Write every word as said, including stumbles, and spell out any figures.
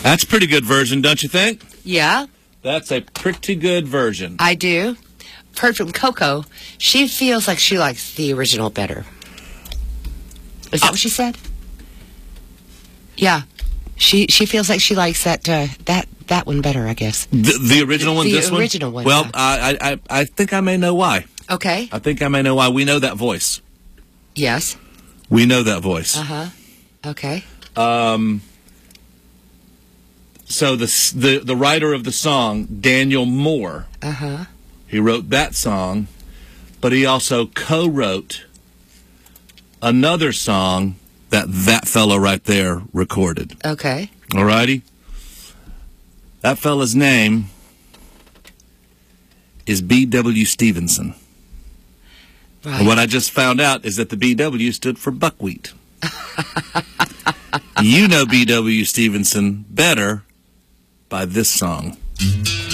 That's a pretty good version, don't you think? Yeah. That's a pretty good version. I do. Heard from Coco. She feels like she likes the original better. Is that uh, what she said? Yeah. She she feels like she likes that uh, that that one better, I guess. The, the original one, the this one? The original one, Well, yeah. I, I, I think I may know why. Okay. I think I may know why. We know that voice. Yes. We know that voice. Uh-huh. Okay. Um. So the the the writer of the song, Daniel Moore, uh-huh. he wrote that song, but he also co-wrote another song that that fellow right there recorded. Okay. All righty? That fella's name is B W Stevenson. Right. And what I just found out is that the B W stood for buckwheat. You know B W Stevenson better by this song.